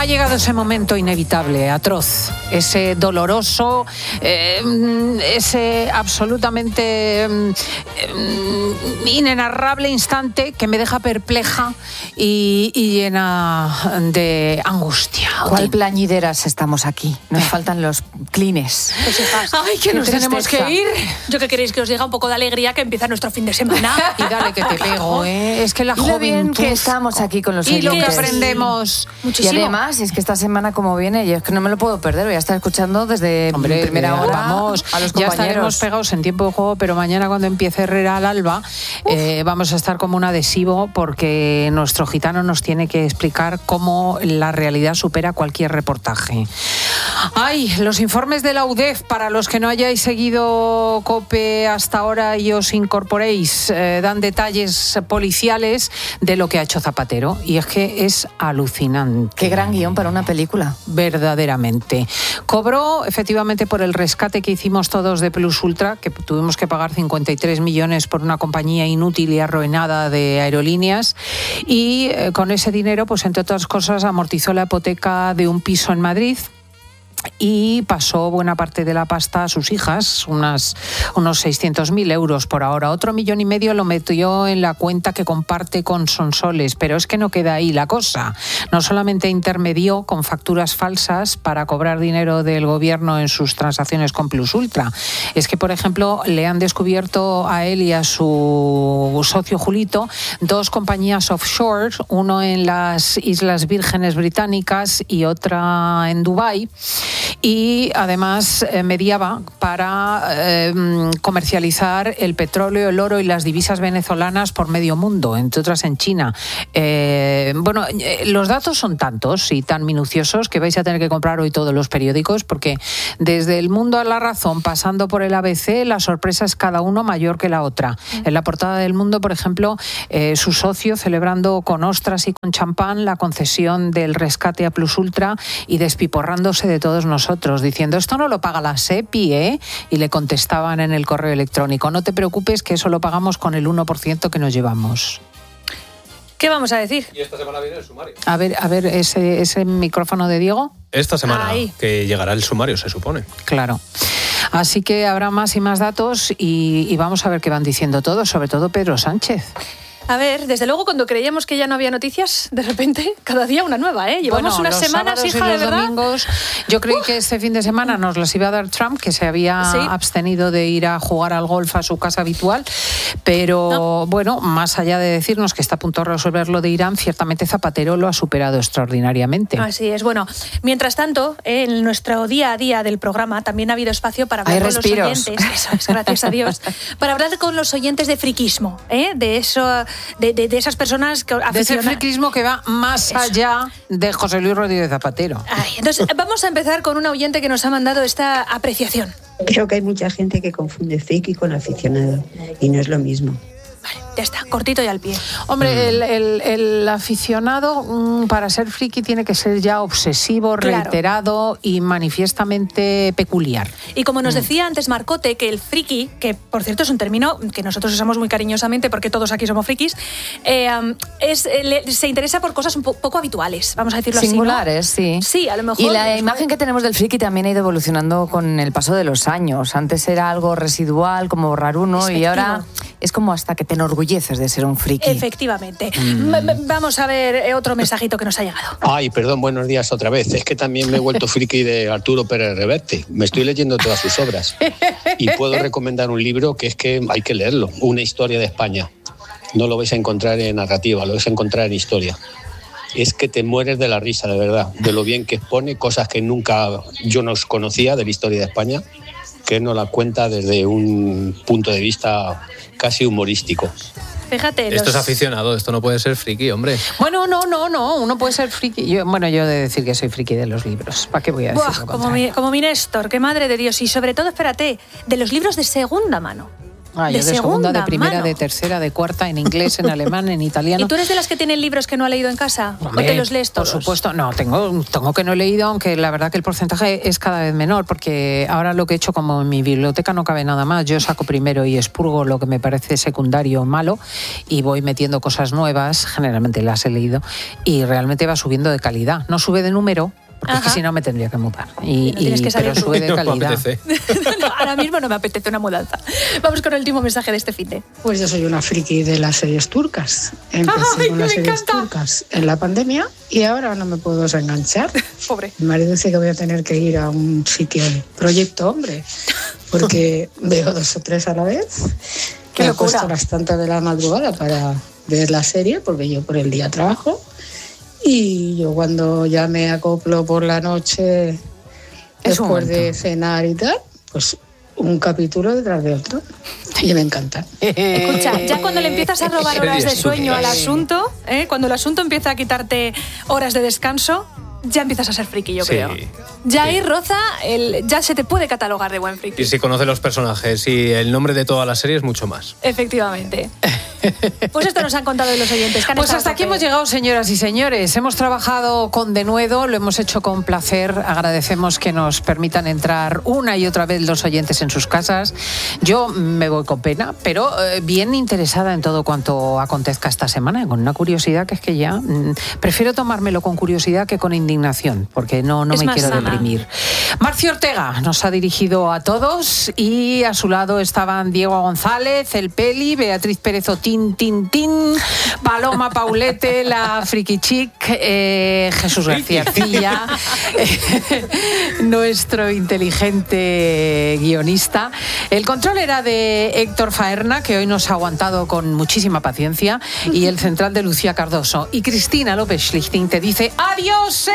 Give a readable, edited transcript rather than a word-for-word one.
Ha llegado ese momento inevitable, atroz, ese doloroso, ese absolutamente inenarrable instante que me deja perpleja y llena de angustia. ¿Cuál plañideras estamos aquí? Nos faltan los clines. Pues hijas, ¡Ay, que nos tenemos que ir! ¿Yo qué queréis? Que os diga un poco de alegría que empieza nuestro fin de semana. Y dale que te pego, ¿eh? Es que la Y lo bien juventud... que estamos aquí con los y lo que oyentes. aprendemos. Muchísimo. Y además, es que esta semana como viene, yo es que no me lo puedo perder, voy a estar escuchando desde primera hora vamos, a los ya compañeros. estaremos pegados en tiempo de juego, pero mañana cuando empiece Herrera al alba vamos a estar como un adhesivo porque nuestro gitano nos tiene que explicar cómo la realidad supera cualquier reportaje. Ay, los informes de la UDEF, para los que no hayáis seguido COPE hasta ahora y os incorporéis, dan detalles policiales de lo que ha hecho Zapatero. Y es que es alucinante. Qué gran guión para una película. Verdaderamente. Cobró efectivamente por el rescate que hicimos todos de Plus Ultra, que tuvimos que pagar 53 millones por una compañía inútil y arruinada de aerolíneas, y con ese dinero, pues entre otras cosas, amortizó la hipoteca de un piso en Madrid y pasó buena parte de la pasta a sus hijas, unos 600.000 euros por ahora. Otro 1,5 millones lo metió en la cuenta que comparte con Sonsoles, pero es que no queda ahí la cosa. No solamente intermedió con facturas falsas para cobrar dinero del gobierno en sus transacciones con Plus Ultra, es que, por ejemplo, le han descubierto a él y a su socio Julito 2 compañías offshore, uno en las Islas Vírgenes Británicas y otra en Dubái. Y además mediaba para comercializar el petróleo, el oro y las divisas venezolanas por medio mundo, entre otras en China. Los datos son tantos y tan minuciosos que vais a tener que comprar hoy todos los periódicos, porque desde El Mundo a La Razón, pasando por el ABC, la sorpresa es cada uno mayor que la otra. En la portada del Mundo, por ejemplo, su socio celebrando con ostras y con champán la concesión del rescate a Plus Ultra y despiporrándose de todos nosotros, diciendo: esto no lo paga la SEPI, ¿eh? Y le contestaban en el correo electrónico: no te preocupes, que eso lo pagamos con el 1% que nos llevamos. ¿Qué vamos a decir? Y esta semana viene el sumario. A ver ese micrófono de Diego. Esta semana Ahí. que llegará el sumario, se supone. Claro. Así que habrá más y más datos y vamos a ver qué van diciendo todos, sobre todo Pedro Sánchez. A ver, desde luego cuando creíamos que ya no había noticias, de repente, cada día una nueva, ¿eh? Llevamos unas los semanas, sábados hija, y de los verdad. domingos, yo creí que este fin de semana nos las iba a dar Trump, que se había abstenido de ir a jugar al golf a su casa habitual, pero bueno, más allá de decirnos que está a punto de resolver lo de Irán, ciertamente Zapatero lo ha superado extraordinariamente. Así es. Bueno, mientras tanto, en nuestro día a día del programa también ha habido espacio para hablar con los oyentes. Eso es, gracias a Dios. Para hablar con los oyentes de friquismo, de eso, de esas personas que de ese friquismo que va más allá de José Luis Rodríguez Zapatero. Entonces, vamos a empezar con un oyente que nos ha mandado esta apreciación. Creo que hay mucha gente que confunde friki con aficionado y no es lo mismo. Vale, ya está, cortito y al pie. Hombre, el aficionado para ser friki tiene que ser ya obsesivo, reiterado y manifiestamente peculiar. Y como nos decía antes Marcote, que el friki, que por cierto es un término que nosotros usamos muy cariñosamente porque todos aquí somos frikis, se interesa por cosas un poco habituales, vamos a decirlo singulares, así, ¿no? sí. Sí, a lo mejor. Y la imagen que tenemos del friki también ha ido evolucionando con el paso de los años. Antes era algo residual, como borrar uno, y ahora es como hasta que te enorgulleces de ser un friki. Efectivamente. Vamos a ver otro mensajito que nos ha llegado. Ay, perdón, buenos días otra vez. Es que también me he vuelto friki de Arturo Pérez Reverte. Me estoy leyendo todas sus obras. Y puedo recomendar un libro que es que hay que leerlo. Una historia de España. No lo vais a encontrar en narrativa, lo vais a encontrar en historia. Es que te mueres de la risa, de verdad. De lo bien que expone cosas que nunca yo no conocía de la historia de España, que él nos la cuenta desde un punto de vista casi humorístico. Fíjate. Esto es aficionado, esto no puede ser friki, hombre. Bueno, no, uno puede ser friki. Yo he de decir que soy friki de los libros. ¿Para qué voy a decir lo como mi Néstor, qué madre de Dios. Y sobre todo, espérate, de los libros de segunda mano. De segunda, de primera, de tercera, de cuarta, en inglés, en alemán, en italiano. ¿Y tú eres de las que tienen libros que no ha leído en casa? Hombre, ¿o te los lees todos? Por supuesto, no, tengo que no he leído, aunque la verdad que el porcentaje es cada vez menor, porque ahora lo que he hecho, como en mi biblioteca no cabe nada más, yo saco primero y expurgo lo que me parece secundario o malo y voy metiendo cosas nuevas, generalmente las he leído, y realmente va subiendo de calidad. No sube de número, porque es que si no me tendría que mudar. Pero sube de calidad. No, ahora mismo no me apetece una mudanza. Vamos con el último mensaje de este finde. Pues yo soy una friki de las series turcas. Empecé con las series turcas en la pandemia y ahora no me puedo desenganchar. Pobre. Mi marido dice que voy a tener que ir a un sitio de Proyecto Hombre, porque veo 2 o 3 a la vez. ¡Qué locura! Me acuesto bastante de la madrugada para ver la serie, porque yo por el día trabajo. Y yo cuando ya me acoplo por la noche, después de cenar y tal, pues un capítulo detrás de otro. Y me encanta. Escucha, ya cuando le empiezas a robar horas de sueño al asunto, cuando el asunto empieza a quitarte horas de descanso, ya empiezas a ser friki, yo creo. Ya ahí roza, ya se te puede catalogar de buen friki. Y si conoces los personajes y el nombre de toda la serie es mucho más. Efectivamente. Pues esto nos han contado los oyentes. Pues hasta aquí hemos llegado, señoras y señores. Hemos trabajado con denuedo, lo hemos hecho con placer. Agradecemos que nos permitan entrar una y otra vez los oyentes en sus casas. Yo me voy con pena, pero bien interesada en todo cuanto acontezca esta semana, con una curiosidad que es que ya prefiero tomármelo con curiosidad que con indignación, porque no me quiero deprimir. Marcio Ortega nos ha dirigido a todos y a su lado estaban Diego González, el Peli, Beatriz Pérez Otín, Paloma Paulete, la Friki Chic, Jesús García Arcilla, nuestro inteligente guionista. El control era de Héctor Faerna, que hoy nos ha aguantado con muchísima paciencia, y el central de Lucía Cardoso. Y Cristina López Schlichting te dice adiós.